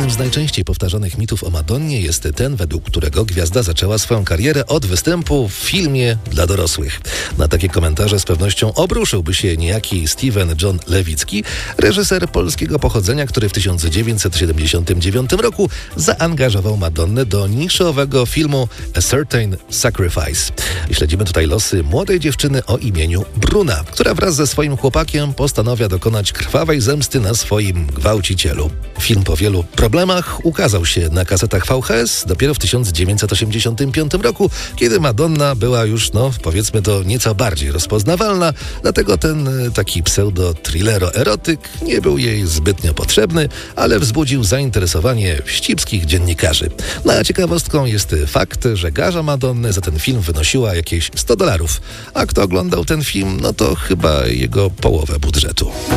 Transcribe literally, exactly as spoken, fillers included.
Jednym z najczęściej powtarzanych mitów o Madonnie jest ten, według którego gwiazda zaczęła swoją karierę od występu w filmie dla dorosłych. Na takie komentarze z pewnością obruszyłby się niejaki Steven John Lewicki, reżyser polskiego pochodzenia, który w tysiąc dziewięćset siedemdziesiątym dziewiątym roku zaangażował Madonnę do niszowego filmu A Certain Sacrifice. Śledzimy tutaj losy młodej dziewczyny o imieniu Bruna, która wraz ze swoim chłopakiem postanawia dokonać krwawej zemsty na swoim gwałcicielu. Film po wielu problemach ukazał się na kasetach V H S dopiero w tysiąc dziewięćset osiemdziesiątym piątym roku, kiedy Madonna była już, no powiedzmy to, nieco bardziej rozpoznawalna, dlatego ten taki pseudo-thrillero-erotyk nie był jej zbytnio potrzebny, ale wzbudził zainteresowanie wścibskich dziennikarzy. No a ciekawostką jest fakt, że garza Madonny za ten film wynosiła jakieś sto dolarów, a kto oglądał ten film, no to chyba jego połowę budżetu.